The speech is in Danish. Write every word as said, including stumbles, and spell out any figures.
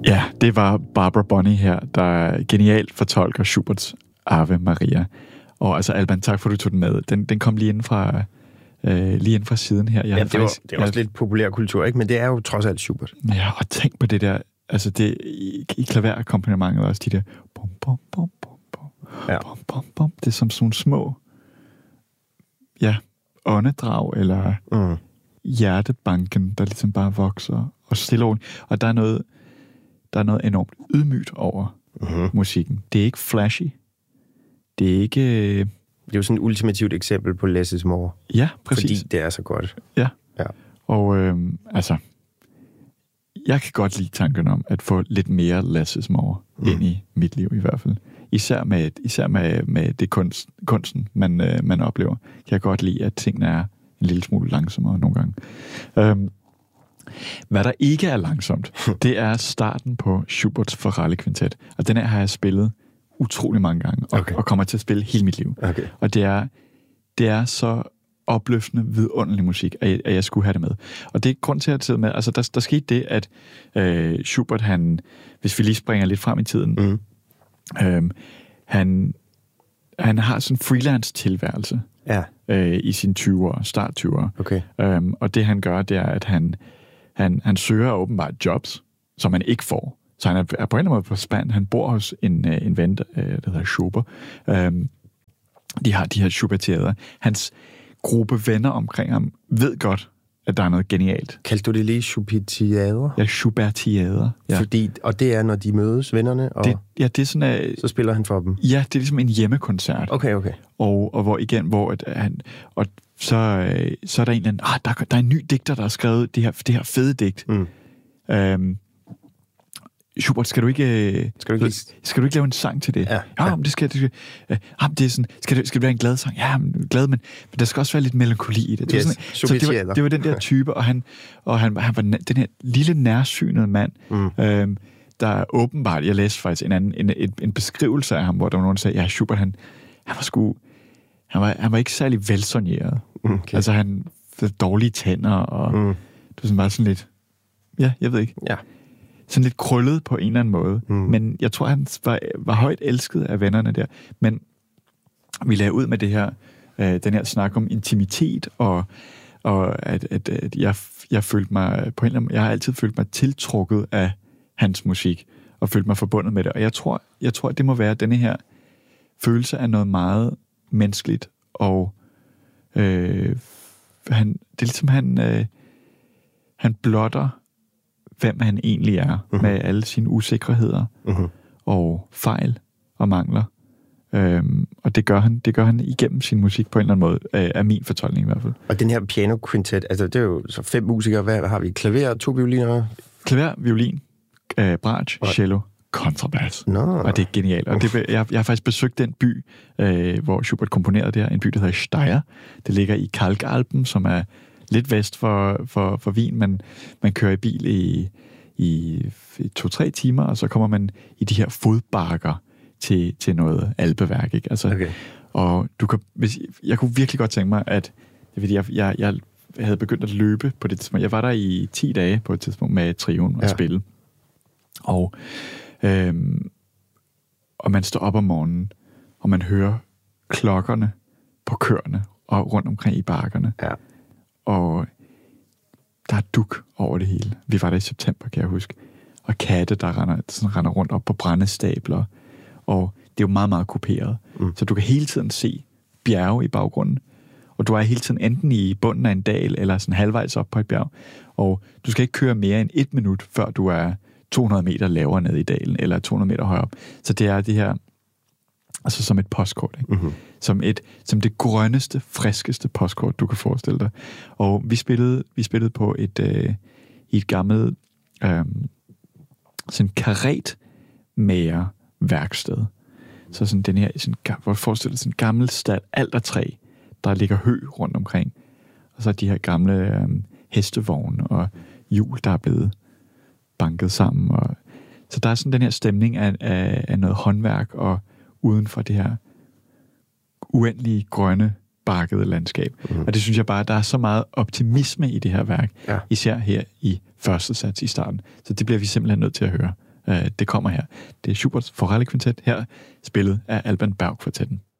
Ja, det var Barbara Bonney her, der genialt fortolker Schuberts Ave Maria. Og altså, Alban, tak for, at du tog den med. Den, den kom lige inden fra, øh, lige inden fra siden her. Jeg ja, det, faktisk, var, det er også jeg, lidt populær kultur, ikke? Men det er jo trods alt Schubert. Ja, og tænk på det der, altså det i, i klaverakkompagnementet også, de der bum, bum, bum, bum, bum, ja. bum, bum, bum. Det er som sådan små, ja, åndedrag, eller mm. hjertebanken, der ligesom bare vokser, og stille og og der er noget, der er noget enormt ydmygt over mm-hmm. musikken. Det er ikke flashy. Det er ikke... Det er jo sådan et ultimativt eksempel på less is more. Ja, præcis. Fordi det er så godt. Ja. ja. Og øhm, altså, jeg kan godt lide tanken om at få lidt mere less is more mm. ind i mit liv i hvert fald. Især med, især med, med det kunst, kunsten, man, øh, man oplever. Jeg kan godt lide, at tingene er en lille smule langsommere nogle gange. Øhm, hvad der ikke er langsomt, det er starten på Schuberts Forelle-kvintet. Og den her har jeg spillet utrolig mange gange, og, okay. og kommer til at spille hele mit liv. Okay. Og det er, det er så opløftende, vidunderlig musik, at jeg, at jeg skulle have det med. Og det er grund til at sidde med. Altså, der, der skete det, at øh, Schubert, han, hvis vi lige springer lidt frem i tiden, mm. øh, han, han har sådan en freelance-tilværelse ja. øh, i sine tyvere, start tyvere. Okay. Øhm, og det, han gør, det er, at han, han, han søger åbenbart jobs, som han ikke får. Så han er på en eller anden måde på spand. Han bor hos en, en ven, der hedder Schubert. Øhm, de har de her Schubertiader. Hans gruppe venner omkring ham ved godt, at der er noget genialt. Kaldte du det lige Schubertiader? Ja, Schubertiader. Ja. Fordi, og det er, når de mødes, vennerne? Og det, ja, det er sådan... Uh, så spiller han for dem? Ja, det er ligesom en hjemmekoncert. Okay, okay. Og, og hvor igen, hvor at han... Og så, uh, så er der en eller anden... Ah, der, der er en ny digter, der har skrevet det her, det her fede digt. Mm. Øhm, Schubert, skal du ikke skal du ikke, skal du ikke lave en sang til det? Ja, ja, ja. Men det skal det skal, uh, jamen, det er sådan, skal det skal det være en glad sang? Ja, men glad, men, men der skal også være lidt melankoli i det. Det, yes, var sådan, så det var, det var den der type, og han og han, han var den her lille nærsynede mand, mm. øhm, der åbenbart, jeg læste faktisk en anden en, en, en beskrivelse af ham, hvor der var nogen, der sagde, ja, Schubert, han han var sgu han var han var ikke særlig velsoneret. Okay. Altså han havde dårlige tænder og mm. det var sådan bare sådan lidt, ja, jeg ved ikke. Ja. Sådan lidt krøllet på en eller anden måde. Mm. Men jeg tror, han var, var højt elsket af vennerne der. Men vi lagde ud med det her, øh, den her snak om intimitet, og, og at, at, at jeg, jeg følte mig, på en eller anden måde, jeg har altid følt mig tiltrukket af hans musik, og følt mig forbundet med det. Og jeg tror, jeg tror, det må være denne her følelse af noget meget menneskeligt, og øh, han, det er ligesom, han, øh, han blotter, hvem han egentlig er, uh-huh. med alle sine usikkerheder uh-huh. og fejl og mangler. Øhm, og det gør han, det gør han igennem sin musik på en eller anden måde, øh, er min fortolkning i hvert fald. Og den her piano quintet, altså det er jo så fem musikere, hvad har vi? Klaver, to violiner? Klaver, violin, øh, bratsch, cello, kontrabas. No. Og det er genialt. Og det, jeg, jeg har faktisk besøgt den by, øh, hvor Schubert komponerede det her, en by, der hedder Steyr. Det ligger i Kalkalpen, som er lidt vest for, for, for Wien, men man kører i bil i, i to-tre timer, og så kommer man i de her fodbakker til, til noget alpeværk, ikke? Altså, okay. Og du kan, hvis, jeg kunne virkelig godt tænke mig, at jeg, jeg, jeg havde begyndt at løbe på det tidspunkt. Jeg var der i ti dage på et tidspunkt med trioen og ja. spille. Og, øhm, og man står op om morgenen, og man hører klokkerne på køerne og rundt omkring i bakkerne. Ja. Og der er duk over det hele. Vi var der i september, kan jeg huske. Og katte, der render, sådan render rundt op på brændestabler. Og det er jo meget, meget kuperet. Mm. Så du kan hele tiden se bjerge i baggrunden. Og du er hele tiden enten i bunden af en dal, eller sådan halvvejs op på et bjerg. Og du skal ikke køre mere end et minut, før du er to hundrede meter lavere ned i dalen, eller to hundrede meter højere op. Så det er det her, altså som et postkort, ikke? Mm-hmm. Som, et, som det grønneste, friskeste postkort, du kan forestille dig. Og vi spillede, vi spillede på et, øh, i et gammelt øh, sådan karetmager værksted. Så sådan den her, sådan, hvor forestiller dig sådan en gammel stald, alt af træ, der ligger hø rundt omkring. Og så de her gamle øh, hestevogne og hjul, der er blevet banket sammen. Og, så der er sådan den her stemning af, af, af noget håndværk, og uden for det her uendelige grønne bakkede landskab. Mm. Og det synes jeg bare, der er så meget optimisme i det her værk, ja. Især her i første sats i starten. Så det bliver vi simpelthen nødt til at høre. Øh, det kommer her. Det er Schuberts Forellekvintet, her spillet af Alban Berg Kvartetten.